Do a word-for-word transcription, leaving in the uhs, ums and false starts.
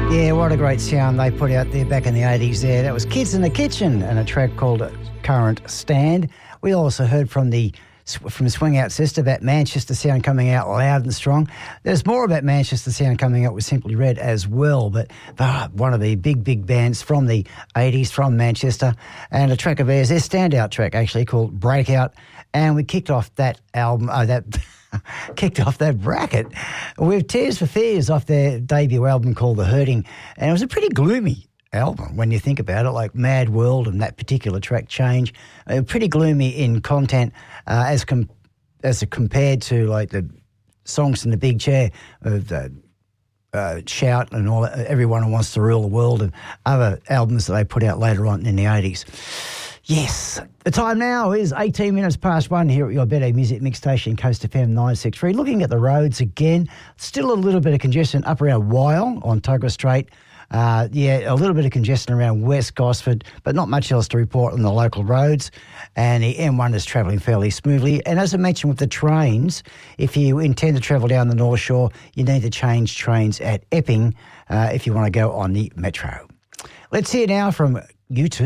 Yeah, what a great sound they put out there back in the eighties there. That was Kids in the Kitchen and a track called Current Stand. We also heard from the from Swing Out Sister, that Manchester sound coming out loud and strong. There's more of that Manchester sound coming out with Simply Red as well, but uh, one of the big, big bands from the eighties from Manchester, and a track of theirs, their standout track actually, called Breakout, and we kicked off that album, uh, that kicked off that bracket with Tears for Fears off their debut album called The Hurting, and it was a pretty gloomy album when you think about it, like Mad World and that particular track Change, uh, pretty gloomy in content uh, as com- as compared to like the songs in the big chair of the uh, Shout and all that, Everyone Who Wants to Rule the World, and other albums that they put out later on in the eighties. Yes, the time now is eighteen minutes past one here at your Better Music Mix Station, Coast F M nine sixty-three. Looking at the roads again, still a little bit of congestion up around Wyong on Tuggerah Strait. Uh, yeah, a little bit of congestion around West Gosford, but not much else to report on the local roads. And the M one is travelling fairly smoothly. And as I mentioned with the trains, if you intend to travel down the North Shore, you need to change trains at Epping uh, if you want to go on the Metro. Let's hear now from U two.